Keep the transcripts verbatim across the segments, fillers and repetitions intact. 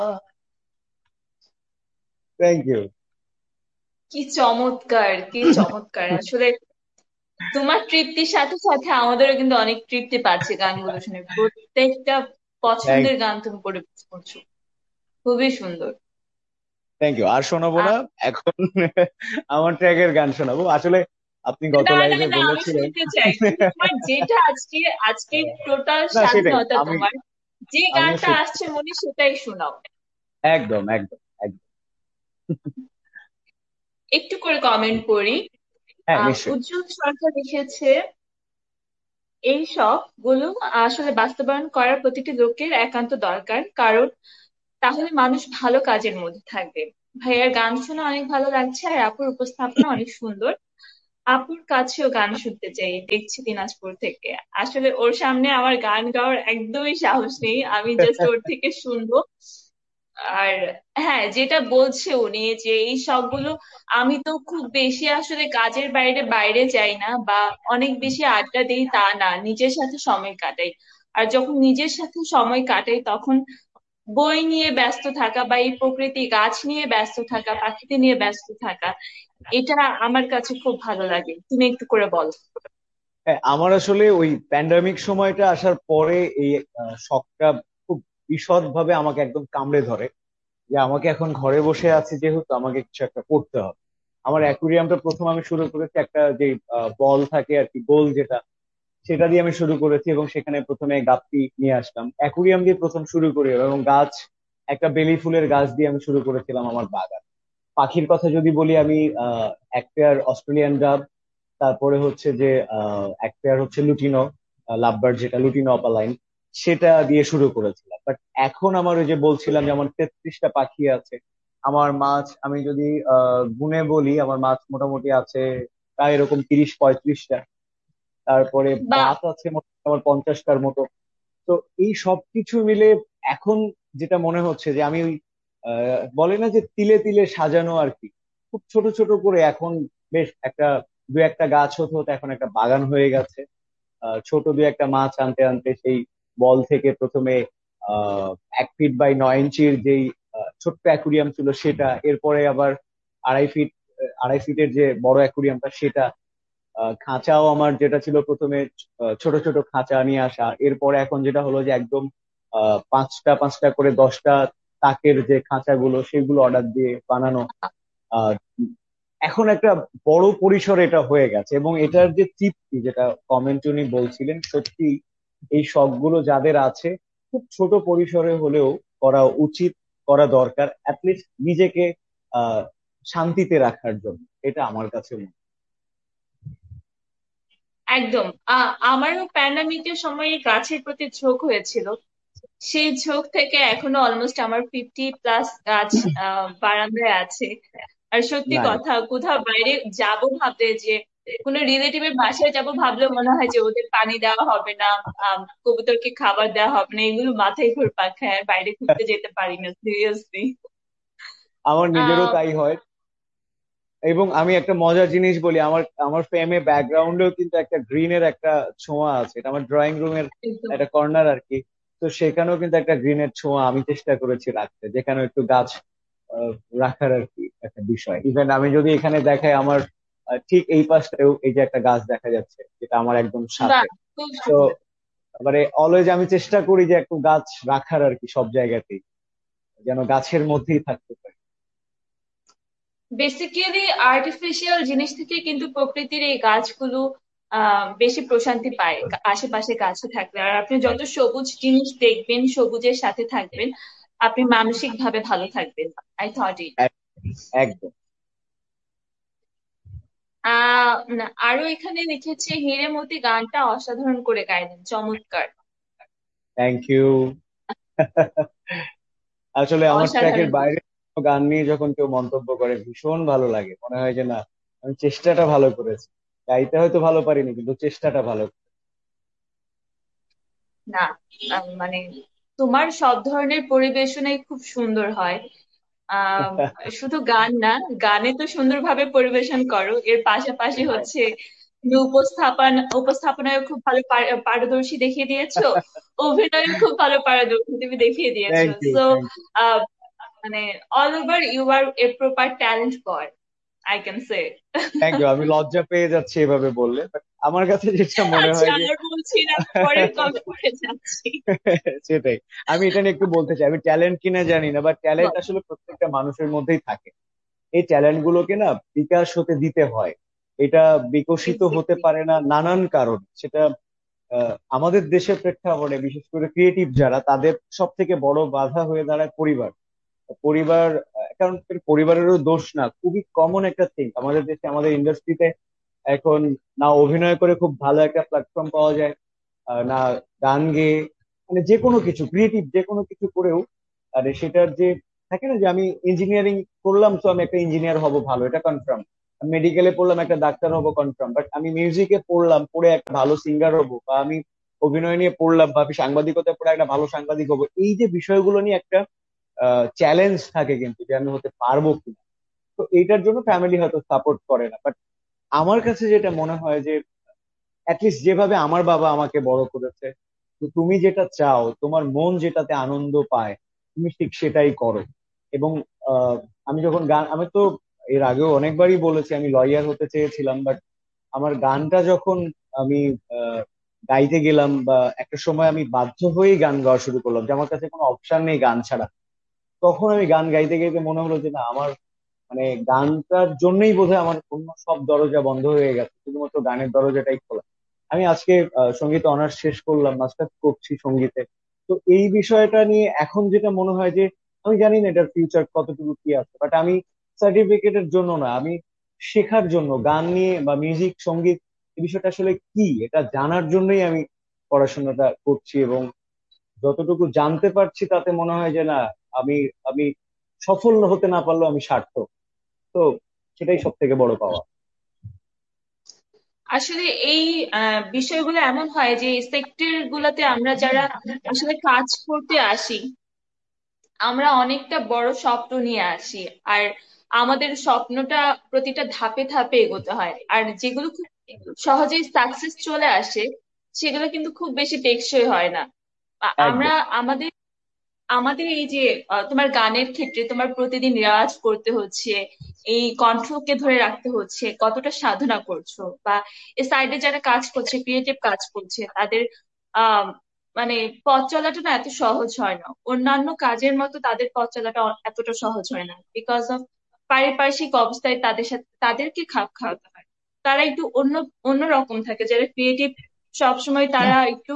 Thank you. কি চমৎকার, কি চমৎকার আসলে। তোমার তৃপ্তির সাথে সাথে আমাদেরও কিন্তু অনেক তৃপ্তি পাচ্ছে গানগুলো শুনে। প্রত্যেকটা থ্যাংক পছন্দের গান তুমি পরিবেশন করছো, খুবই সুন্দর। Thank you. আর শোনাবো আহ, না এখন। আমার ট্র্যাকের গান শোনাবো আসলে। আপনি গত না না লাইভে না, আমি বলেছিলেন। শুনতে চাই কিন্তু তোমার যেটা আজকে, আজকে টোটাল না, সেটাই স্বাধীনতা আমি তোমার, যে আমিও গানটা সত্যি। আসছে মনে সেটাই শোনাও। একদম একদম একদম। একটু করে কমেন্ট করি। হ্যাঁ, আহ নিশ্চয়ই। উজ্জ্বল সরকার লিখেছে, এই সব গুলো আসলে বাস্তবায়ন করার প্রতিটি লোকের একান্ত দরকার, কারণ তাহলে মানুষ ভালো কাজের মধ্যে থাকবে। ভাইয়ার গান শুনে অনেক ভালো লাগছে, আর আপুর উপস্থাপনা অনেক সুন্দর। আপুর কাছেও গান শুনতে চাই, দেখছি দিনাজপুর থেকে। আসলে ওর সামনে আমার গান গাওয়ার একদমই সাহস নেই, আমি জাস্ট ওর থেকে শুনবো। আর হ্যাঁ, যেটা বলছে উনি যে এই সবগুলো, আমি তো খুব বেশি আসলে কাজের বাইরে বাইরে যাই না বা অনেক বেশি আড্ডা দিই তা না, নিজের সাথে সময় কাটাই। আর যখন নিজের সাথে সময় কাটাই তখন বই নিয়ে ব্যস্ত থাকা বা এই প্রকৃতি গাছ নিয়ে ব্যস্ত থাকা, প্রাকৃতি নিয়ে ব্যস্ত থাকা, এটা আমার কাছে খুব ভালো লাগে। তুমি একটু করে বলো। হ্যাঁ, আমার আসলে ওই প্যান্ডামিক সময়টা আসার পরে এই আহ, শখটা খুব বিশদ ভাবে আমাকে একদম কামড়ে ধরে, যে আমাকে এখন ঘরে বসে আছি যেহেতু আমাকে কিছু একটা করতে হবে। আমার অ্যাকুরিয়ামটা প্রথম আমি শুরু করেছি একটা যে বল থাকে আর কি, গোল যেটা, সেটা দিয়ে আমি শুরু করেছি এবং সেখানে প্রথমে গাপ্পি নিয়ে আসলাম, অ্যাকুরিয়াম দিয়ে প্রথম শুরু করি এবং গাছ, একটা বেলি ফুলের গাছ দিয়ে আমি শুরু করেছিলাম আমার বাগান। পাখির কথা যদি বলি, আমি আহ এক পেয়ার অস্ট্রেলিয়ান ডাব, তারপরে হচ্ছে যে আহ এক পেয়ার হচ্ছে লুটিনো লাভবার্ড, যেটা লুটিনো অপালাইন, সেটা দিয়ে শুরু করেছিলাম। বাট এখন আমার ওই যে বলছিলাম যে আমার তেত্রিশটা পাখি আছে। আমার মাছ আমি যদি আহ গুণে বলি, আমার মাছ মোটামুটি আছে প্রায় এরকম তিরিশ পঁয়ত্রিশটা। তারপরে বা গাছ আছে মোটামুটি আমার পঞ্চাশটার মতো। তো এই সব কিছু মিলে এখন যেটা মনে হচ্ছে যে আমি ওই আহ, বলে না যে তিলে তিলে সাজানো আর কি, খুব ছোট ছোট করে এখন বেশ একটা দু একটা গাছ হতে হতে এখন একটা বাগান হয়ে গেছে। আহ, ছোট দু একটা মাছ আনতে আনতে সেই বল থেকে প্রথমে আহ এক ফিট বাই নয় ইঞ্চির যেই আহ, ছোট্ট অ্যাকুরিয়াম ছিল সেটা, এরপরে আবার আড়াই ফিট আড়াই ফিটের যে বড় অ্যাকুরিয়ামটা সেটা, আহ, খাঁচাও আমার যেটা ছিল প্রথমে আহ, ছোট ছোট খাঁচা নিয়ে আসা, এরপরে এখন যেটা হলো যে একদম আহ, পাঁচটা পাঁচটা করে দশটা তাকের যে খাঁচাগুলো সেগুলো অর্ডার দিয়ে বানানো। আহ, এখন একটা বড় পরিসরে এটা হয়ে গেছে এবং এটার যে তৃপ্তি, যেটা কমেন্ট উনি বলছিলেন, সত্যি এই শখগুলো যাদের আছে খুব ছোট পরিসরে হলেও করা উচিত, করা দরকার, অ্যাটলিস্ট নিজেকে আহ শান্তিতে রাখার জন্য। এটা আমার কাছে মনে একদম, আ- আমারও প্যান্ডামিকের সময় গাছের প্রতি ঝোঁক হয়েছিল। সেই ঝোঁক থেকে এখনো অলমোস্ট আমার ফিফটি প্লাস গাছ আহ, বারান্দায় আছে। আর সত্যি নাই। কথা, কোথাও বাইরে যাব ভাবলে যে কোনো রিলেটিভের বাসায় যাব ভাবলে মনে হয় যে ওদের পানি দেওয়া হবে না, আম, কবুতরকে খাবার দেওয়া হবে না, এগুলো মাথায় ঘুরপাক খায়, আর বাইরে ঘুরতে যেতে পারি না সিরিয়াসলি। আমার নিজেরও আহ তাই হয়। এবং আমি একটা মজার জিনিস বলি, আমার আমার ফ্রেমে ব্যাকগ্রাউন্ডেও কিন্তু একটা গ্রিনের একটা ছোঁয়া আছে, এটা আমার ড্রয়িং রুমের একদম। একটা কর্নার আর কি। তো সেখানেও কিন্তু একটা গ্রিনের ছোঁয়া আমি চেষ্টা করেছি রাখতে, যেখানে একটু গাছ আহ, রাখার আর কি একটা বিষয়। ইভেন আমি যদি এখানে দেখাই আমার আহ, ঠিক এই পাশটাও এই যে একটা গাছ দেখা যাচ্ছে, যেটা আমার একদম সাথে। বাহ, খুব তো সুন্দর। মানে অলওয়েজ আমি চেষ্টা করি যে একটু গাছ রাখার আর কি সব জায়গাতেই, যেন গাছের মধ্যেই থাকতে পারি। বেসিক্যালি আর্টিফিশিয়াল জিনিস থেকে কিন্তু প্রকৃতির এই গাছগুলো আহ বেশি প্রশান্তি পায় আশেপাশে গাছে থাকলে। আর আপনি যত সবুজ জিনিস দেখবেন, সবুজের সাথে থাকবেন, আপনি মানসিক ভাবে ভালো থাকবেন। I thought it. এক- একদম। আহ না, আরো এখানে লিখেছে, হীরেমতি গানটা অসাধারণ করে গাইলেন, চমৎকার। Thank you. আসলে আমার ট্র্যাকের অসাধারণ। বাইরে কোনো গান নিয়ে যখন কেউ মন্তব্য করে ভীষণ ভালো লাগে, মনে হয় যে না, আমি চেষ্টাটা ভালো করেছি। গাইতে হয়তো ভালো পারিনি কিন্তু চেষ্টাটা ভালো। না, আহ, মানে তোমার সব ধরনের পরিবেশনাই খুব সুন্দর হয়। আহ শুধু গান না, গানে তো সুন্দরভাবে পরিবেশন করো, এর পাশাপাশি হচ্ছে তুমি উপস্থাপন উপস্থাপনায় খুব ভালো পার- পারদর্শী দেখিয়ে দিয়েছো, অভিনয়ে খুব ভালো পারদর্শী তুমি দেখিয়ে দিয়েছো। Thank you, so thank you. মানে all over you R a proper talent boy, I can say. Thank you, আমি লজ্জা পেয়ে যাচ্ছি এভাবে বললে, বাট আমার কাছে যেটা মনে আচ্ছা হয় যে আর বলছি না, পরের টপিকে যাচ্ছি। সেটাই, আমি এটা নিয়ে একটু বলতে চাই। আমি ট্যালেন্ট কিনা জানি না, বাট ট্যালেন্ট বল। আসলে প্রত্যেকটা মানুষের মধ্যেই থাকে। এই ট্যালেন্ট গুলোকে না বিকাশ হতে দিতে হয়। এটা বিকশিত হতে এক্স্যাক্টলি। পারে না নানান কারণ। সেটা আহ, আমাদের দেশের প্রেক্ষাপটে বিশেষ করে ক্রিয়েটিভ যারা, তাদের সব থেকে বড় বাধা হয়ে দাঁড়ায় পরিবার। পরিবার, আহ, কারণ পরিবারেরও দোষ না, খুবই কমন একটা থিং আমাদের দেশে, আমাদের ইন্ডাস্ট্রিতে এখন। না অভিনয় করে খুব ভালো একটা প্ল্যাটফর্ম পাওয়া যায়, আহ, না গান গেয়ে, মানে যে কোনো কিছু ক্রিয়েটিভ যে কোনো কিছু করেও, আর সেটার যে থাকে না যে আমি ইঞ্জিনিয়ারিং করলাম তো আমি একটা ইঞ্জিনিয়ার হব ভালো, এটা কনফার্ম। মেডিকেলে পড়লাম একটা ডাক্তার হব কনফার্ম, বাট আমি মিউজিকে পড়লাম পড়ে একটা ভালো সিঙ্গার হব, বা আমি অভিনয় নিয়ে পড়লাম বা আমি সাংবাদিকতা পড়ে একটা ভালো সাংবাদিক হবো, এই যে বিষয়গুলো নিয়ে একটা চ্যালেঞ্জ থাকে কিন্তু, যে আমি হতে পারবো কিনা। তো এইটার জন্য ফ্যামিলি হয়তো সাপোর্ট করে না, বাট আমার কাছে যেটা মনে হয় যে অ্যাটলিস্ট যেভাবে আমার বাবা আমাকে বড় করেছে, তো তুমি যেটা চাও, তোমার মন যেটাতে আনন্দ পায়, তুমি ঠিক সেটাই করো। এবং আহ, আমি যখন গান, আমি তো এর আগেও অনেকবারই বলেছি আমি লয়ার হতে চেয়েছিলাম, বাট আমার গানটা যখন আমি আহ, গাইতে গেলাম, বা একটা সময় আমি বাধ্য হয়েই গান গাওয়া শুরু করলাম, যে আমার কাছে কোনো অপশন নেই গান ছাড়া, তখন আমি গান গাইতে গাইতে মনে হলো যে না, আমার মানে গানটার জন্যই বোধহয় আমার অন্য সব দরজা বন্ধ হয়ে গেছে, শুধুমাত্র গানের দরজাটাই খোলা। আমি আজকে আহ, সঙ্গীত অনার্স শেষ করলাম, মাস্টার্স করছি সঙ্গীতে। তো এই বিষয়টা নিয়ে এখন যেটা মনে হয় যে আমি জানি না এটার ফিউচার কতটুকু কি আছে, বাট আমি সার্টিফিকেটের জন্য না, আমি শেখার জন্য গান নিয়ে বা মিউজিক সঙ্গীত এই বিষয়টা আসলে কি, এটা জানার জন্যই আমি পড়াশোনাটা করছি। এবং যতটুকু জানতে পারছি তাতে মনে হয় যে না, আমি আমি সফল হতে না পারলেও আমি সার্থক। তো সেটাই সব থেকে বড় পাওয়া। আসলে এই আহ, বিষয়গুলো এমন হয় যে সেক্টর গুলাতে আমরা যারা আসলে কাজ করতে আসি, আমরা অনেকটা বড় স্বপ্ন নিয়ে আসি। আর আমাদের স্বপ্নটা প্রতিটা ধাপে ধাপে এগোতে হয়, আর যেগুলো খুব সহজেই সাকসেস চলে আসে সেগুলো কিন্তু খুব বেশি টেকসই হয় না। আ- আমরা একদম। আমাদের আমাদের এই যে আহ, তোমার গানের ক্ষেত্রে তোমার প্রতিদিন রেওয়াজ করতে হচ্ছে, এই কণ্ঠকে ধরে রাখতে হচ্ছে, কতটা সাধনা করছো, বা এই সাইডে যারা কাজ করছে, ক্রিয়েটিভ কাজ করছে, তাদের আহ মানে পথ চলাটা না এত সহজ হয় না। অন্যান্য কাজের মতো তাদের পথ চলাটা অ- এতটা সহজ হয় না, বিকজ অফ পারিপার্শ্বিক অবস্থায় তাদের সাথে তাদেরকে খাপ খাওয়াতে হয়। তারা একটু অন্য অন্য রকম থাকে, যারা ক্রিয়েটিভ সবসময় তারা একটু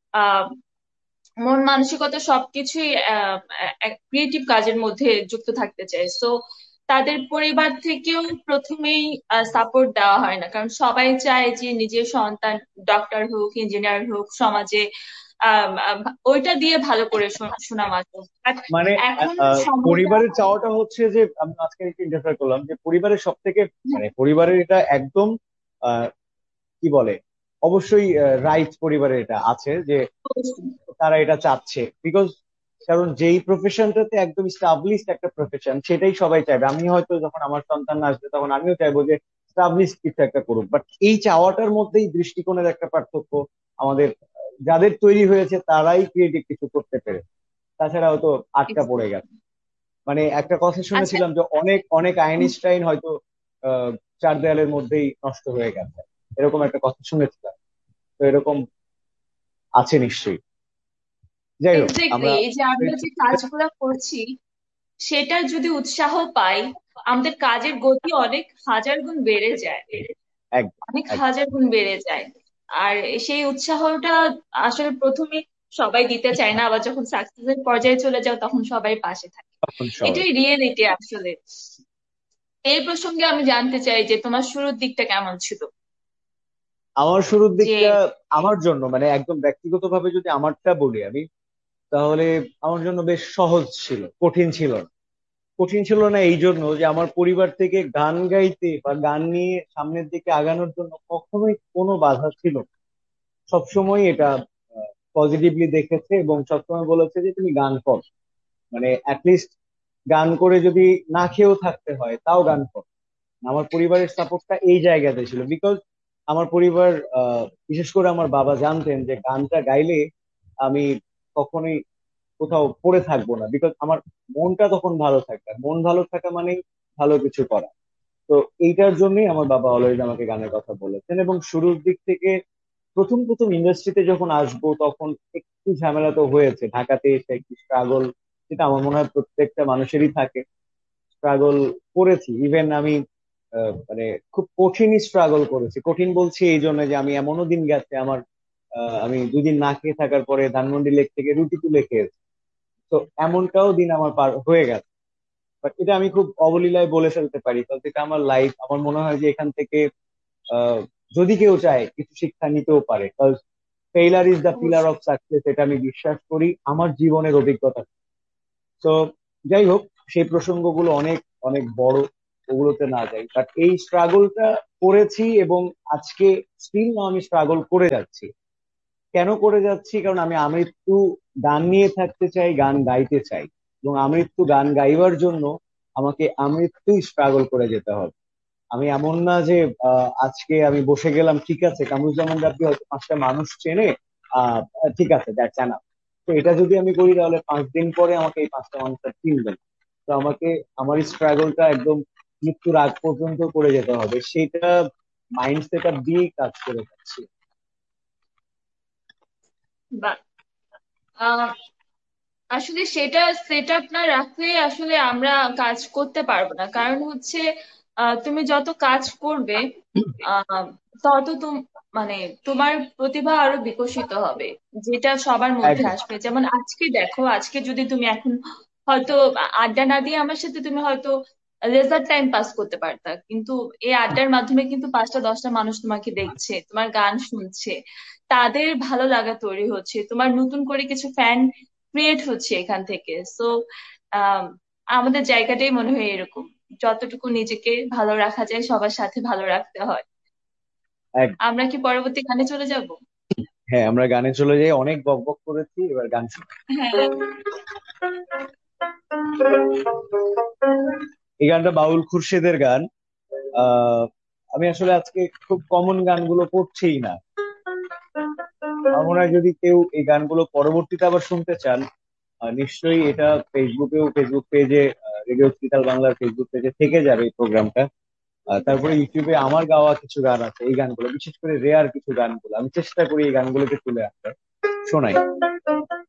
মন মানসিকতা সবকিছুই ক্রিয়েটিভ কাজের মধ্যে যুক্ত থাকতে চায়। সো তাদের পরিবার থেকেও প্রথমেই সাপোর্ট দেওয়া হয় না, কারণ সবাই চায় যে নিজের সন্তান ডক্টর হোক, ইঞ্জিনিয়ার হোক, সমাজে আহ আহ, ওইটা দিয়ে ভালো করে শো- সুনাম আসুক। But মানে আহ, এখন আহ, সময়টা পরিবারের চাওয়াটা হচ্ছে যে, আমি আজকে একটু ইন্টারফেয়ার করলাম, যে পরিবারের সব থেকে মানে পরিবারের এটা একদম আহ, কি বলে, অবশ্যই রাইট, পরিবারের এটা আছে যে তারা এটা চাচ্ছে, বিকজ কারণ যেই প্রফেশনটাতে একদম স্টাবলিশড একটা প্রফেশন, সেটাই সবাই চাইবে। আমি হয়তো যখন আমার সন্তান আসবে তখন আমিও চাইবো যে স্টাবলিশড কিছু একটা করুক, বাট এই চাওয়াটার মধ্যেই দৃষ্টিকোণের একটা পার্থক্য। আমাদের আহ, যাদের তৈরি হয়েছে তারাই ক্রিয়েটিভ কিছু করতে পেরে, তাছাড়া হয়তো আটকা পড়ে গেছে। মানে একটা কথা আচ্ছা। শুনেছিলাম যে অনেক অনেক আইনস্টাইন হয়তো আহ চার দেয়ালের মধ্যেই নষ্ট হয়ে গেছে, এরকম একটা কথা শুনেছিলাম। তো এরকম আছে নিশ্চয়ই। যাই হোক, এক্স্যাক্টলি, আমরা এই যে আমরা যে কাজগুলো করছি সেটার যদি উৎসাহ পাই, আমাদের কাজের গতি অনেক হাজার গুণ বেড়ে যায়, একদম অনেক একদম। হাজার গুণ বেড়ে যায়। আর সেই উৎসাহটা আসলে প্রথমে সবাই দিতে চায় না, আবার যখন সাকসেসের পর্যায়ে চলে যাও তখন সবাই পাশে থাকে। তখন সবাই। এটাই রিয়েলিটি আসলে। এই প্রসঙ্গে আমি জানতে চাই যে তোমার শুরুর দিকটা কেমন ছিল? আমার শুরুর যে দিকটা, আমার জন্য মানে একদম ব্যক্তিগতভাবে যদি আমারটা বলি আমি, তাহলে আমার জন্য বেশ সহজ ছিল, কঠিন ছিল না। কঠিন ছিল না এই জন্য যে আমার পরিবার থেকে গান গাইতে বা গান নিয়ে সামনের দিকে আগানোর জন্য কখনোই কোনো বাধা ছিল না। সবসময় এটা পজিটিভলি দেখেছে এবং সবসময় বলেছে যে তুমি গান কর, মানে অ্যাটলিস্ট গান করে যদি না খেয়েও থাকতে হয় তাও গান কর। আমার পরিবারের সাপোর্টটা এই জায়গাতে ছিল, বিকজ আমার পরিবার আহ বিশেষ করে আমার বাবা জানতেন যে গানটা গাইলে আমি কখনোই কোথাও পড়ে থাকবো না, বিকজ আমার মনটা তখন ভালো থাকে, আর মন ভালো থাকা মানেই ভালো কিছু করা। তো এইটার জন্যই আমার বাবা অলওয়েজ আমাকে গানের কথা বলেছেন। এবং শুরুর দিক থেকে প্রথম প্রথম ইন্ডাস্ট্রিতে যখন আসবো তখন একটু ঝামেলা তো হয়েছে, ঢাকাতে এসে একটু স্ট্রাগল, যেটা আমার মনে হয় প্রত্যেকটা মানুষেরই থাকে। স্ট্রাগল করেছি, ইভেন আমি আহ, মানে খুব কঠিনই স্ট্রাগল করেছি। কঠিন বলছি এই জন্য যে আমি এমনও দিন গেছে আমার, আহ, আমি দুদিন না খেয়ে থাকার পরে ধানমন্ডি লেক থেকে রুটি তুলে খেয়েছি। তো এমনটাও দিন আমার পার হয়ে গেছে। বাট এটা আমি খুব অবলীলায় বলে ফেলতে পারি, কারণ এটা আমার লাইফ। আমার মনে হয় যে এখান থেকে আহ, যদি কেউ চায় কিছু শিক্ষা নিতেও পারে, কারণ ফেইলার ইজ দ্য পিলার অবশ্যই। অফ সাকসেস, এটা আমি বিশ্বাস করি আমার জীবনের অভিজ্ঞতা। তো যাই হোক, সেই প্রসঙ্গগুলো অনেক অনেক বড়, ওগুলোতে না যাই। বাট এই স্ট্রাগলটা করেছি, এবং আজকে স্টিল না আমি স্ট্রাগল করে যাচ্ছি। কেন করে যাচ্ছি? কারণ আমি আমৃত্যু গান নিয়ে থাকতে চাই, গান গাইতে চাই। এবং আমৃত্যু গান গাইবার জন্য আমাকে আমৃত্যুই স্ট্রাগল করে যেতে হবে। আমি এমন না যে আহ, আজকে আমি বসে গেলাম, ঠিক আছে কামরুজ্জামান রাব্বি হয়তো পাঁচটা মানুষ চেনে, আহ ঠিক আছে দ্যাটস এনাফ। তো এটা যদি আমি করি তাহলে পাঁচ দিন পরে আমাকে এই পাঁচটা মানুষ আর চিনবে না। তো আমাকে আমার স্ট্রাগলটা একদম মৃত্যুর আগ পর্যন্ত করে যেতে হবে, সেটা মাইন্ড সেট আপ দিয়েই কাজ করে যাচ্ছি। বা আসলে সেটা সেট আপ না রাখলে আসলে আমরা কাজ করতে পারবো না। কারণ হচ্ছে আহ, তুমি যত কাজ করবে আহ, তত তুম মানে তোমার প্রতিভা আরো বিকশিত হবে, যেটা সবার মধ্যে একদম। আসবে। যেমন আজকে দেখো, আজকে যদি তুমি এখন হয়তো আড্ডা না দিয়ে আমার সাথে তুমি হয়তো লেজার টাইম পাস করতে পারতা, কিন্তু এই আড্ডার মাধ্যমে কিন্তু পাঁচটা দশটা মানুষ তোমাকে দেখছে, তোমার গান শুনছে, তাদের ভালো লাগা তৈরি হচ্ছে, তোমার নতুন করে কিছু ফ্যান ক্রিয়েট হচ্ছে এখান থেকে। সো আমাদের জায়গাটাই মনে হয় এরকম, যতটুকু নিজেকে ভালো রাখা যায় সবার সাথে ভালো রাখতে হয়। এক- আমরা কি পরবর্তী গানে চলে যাব? হ্যাঁ, আমরা গানে চলে যাই, অনেক বক বক করেছি, এবার গান শুনি। হ্যাঁ। এই গানটা বাউল খুরশেদের গান। আহ আমি আসলে আজকে খুব কমন গানগুলো পড়ছিই না। আমার মনে হয় যদি কেউ এই গানগুলো পরবর্তীতে আবার শুনতে চান, আহ, নিশ্চয়ই এটা ফেসবুকেও, ফেসবুক পেজে, রেডিও ডিজিটাল বাংলার ফেসবুক পেজে থেকে যাবে এই প্রোগ্রামটা। তারপরে ইউটিউবে আমার গাওয়া কিছু গান আছে, এই গানগুলো বিশেষ করে রেয়ার কিছু গানগুলো আমি চেষ্টা করি এই গানগুলোকে তুলে আনতে, শোনাই।